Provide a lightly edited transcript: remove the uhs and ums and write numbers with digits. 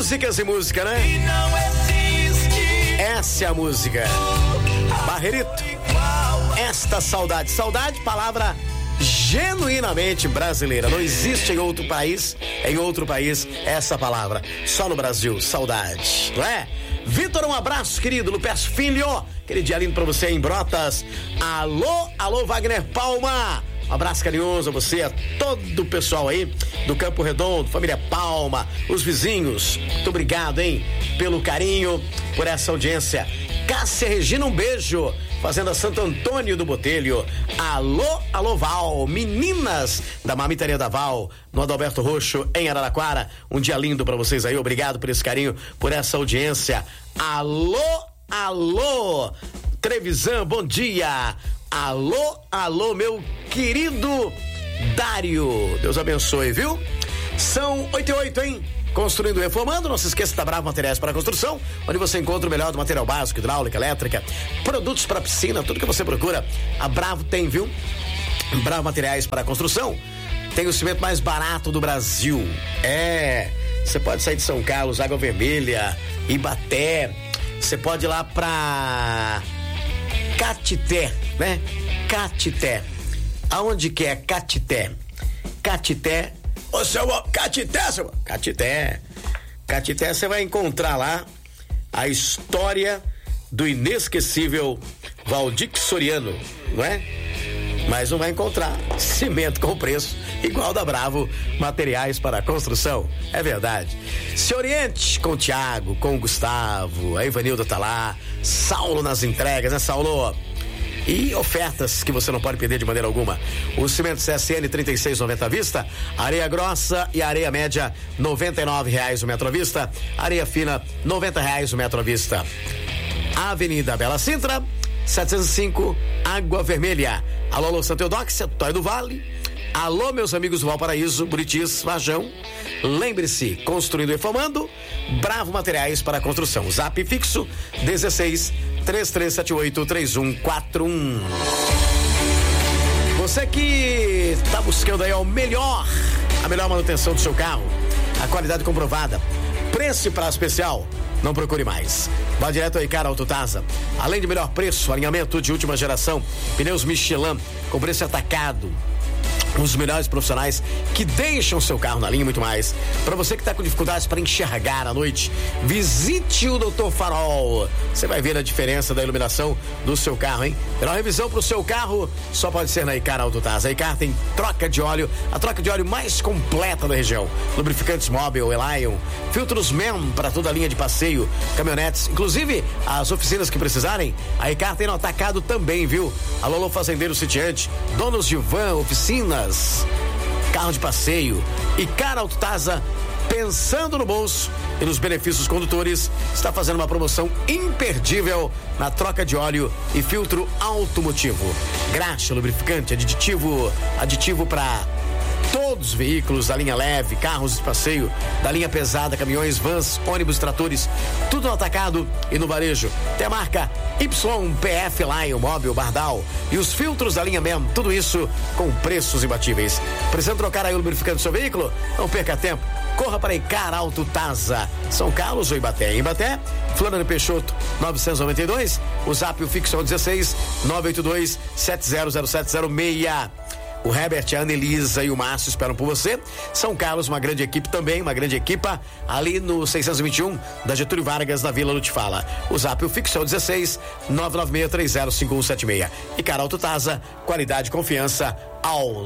Músicas e música, né? Essa é a música. Barreirito. Esta saudade. Saudade, palavra genuinamente brasileira. Não existe em outro país essa palavra. Só no Brasil, saudade, não é? Vitor, um abraço, querido. Lupercio Filho, aquele dia lindo pra você em Brotas. Alô, Wagner Palma. Um abraço carinhoso a você, a todo o pessoal aí do Campo Redondo, família Palma, os vizinhos. Muito obrigado, hein, pelo carinho, por essa audiência. Cássia Regina, um beijo. Fazenda Santo Antônio do Botelho. Alô, Val, meninas da Marmitaria da Val, no Adalberto Roxo, em Araraquara. Um dia lindo pra vocês aí, obrigado por esse carinho, por essa audiência. Alô, Trevisan, bom dia. Alô, meu querido Dário. Deus abençoe, viu? São 8:08, hein? Construindo e reformando, não se esqueça da Bravo Materiais para Construção, onde você encontra o melhor do material básico, hidráulica, elétrica, produtos para piscina, tudo que você procura. A Bravo tem, viu? Bravo Materiais para Construção tem o cimento mais barato do Brasil. Você pode sair de São Carlos, Água Vermelha, Ibaté, você pode ir lá pra Catité, né? Catité. Aonde que é Catité? Catité. Ô, seu Catité. Catité, você vai encontrar lá a história do inesquecível Valdir Soriano, não é? Mas não vai encontrar cimento com preço igual da Bravo Materiais para Construção. É verdade. Se oriente com o Thiago, com o Gustavo, a Ivanilda tá lá, Saulo nas entregas, né, Saulo? E ofertas que você não pode perder de maneira alguma. O cimento CSN 36,90 à vista, areia grossa e areia média R$99 o metro à vista, areia fina R$90 o metro à vista. Avenida Bela Sintra 705, Água Vermelha. Alô, Santa Eudóxia, Tóia do Vale. Alô, meus amigos do Valparaíso, Buritis, Vajão. Lembre-se, construindo e reformando, Bravo Materiais para Construção. Zap fixo 16-3378-3141. Você que está buscando aí a melhor manutenção do seu carro, a qualidade comprovada, preço e prazo especial, não procure mais. Vá direto aí, cara, Autotasa. Além de melhor preço, alinhamento de última geração, pneus Michelin com preço atacado, os melhores profissionais que deixam seu carro na linha e muito mais. Para você que está com dificuldades para enxergar à noite, visite o Dr. Farol. Você vai ver a diferença da iluminação do seu carro, hein? Melhor revisão para o seu carro só pode ser na Icar Autotasa. A Icar tem troca de óleo, a troca de óleo mais completa da região. Lubrificantes Mobil, Elion, filtros MEM para toda a linha de passeio, caminhonetes, inclusive as oficinas que precisarem, a Icar tem no atacado também, viu? Alô, fazendeiro sitiante, donos de van, oficinas, carro de passeio. Icar Autotasa, pensando no bolso e nos benefícios condutores, está fazendo uma promoção imperdível na troca de óleo e filtro automotivo. Graxa, lubrificante, aditivo para todos os veículos da linha leve, carros de passeio, da linha pesada, caminhões, vans, ônibus, tratores, tudo no atacado e no varejo. Tem a marca YPF Lion, Móvel, Bardal e os filtros da linha MEM, tudo isso com preços imbatíveis. Precisando trocar aí o lubrificante do seu veículo? Não perca tempo. Corra para Icar Autotasa, São Carlos ou Ibaté. Em Ibaté, Floriano Peixoto 992, o zap o fixo é o 16-982-700706. O Herbert, a Anelisa e o Márcio esperam por você. São Carlos, uma grande equipe também, uma grande equipa ali no 621 da Getúlio Vargas, na Vila Lutifala. O zap o fixo é o 16-996305176. Icar Autotasa, qualidade e confiança ao